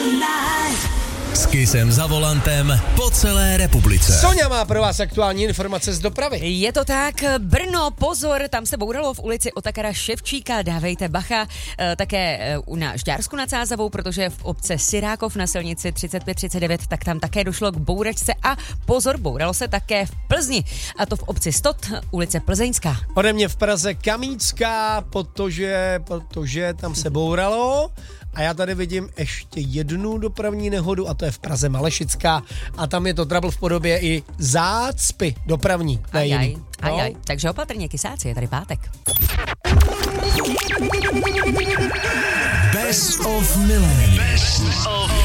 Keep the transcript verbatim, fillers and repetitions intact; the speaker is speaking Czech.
S Kissem za volantem po celé republice. Soňa má pro vás aktuální informace z dopravy. Je to tak, Brno, pozor, tam se bouralo v ulici Otakara Ševčíka, dávejte bacha, e, také e, na Žďársku nad Sázavou, protože v obce Sirákov na silnici třicet pět třicet devět, tak tam také došlo k bouračce a pozor, bouralo se také v Plzni, a to v obci Stot, ulice Plzeňská. Ode mě v Praze Kamícká, protože, protože tam se bouralo. A já tady vidím ještě jednu dopravní nehodu a to je v Praze Malešická a tam je to trouble v podobě i zácpy dopravní. Ajaj, ajaj, takže opatrně, kysáci, je tady pátek. Best of Millennium.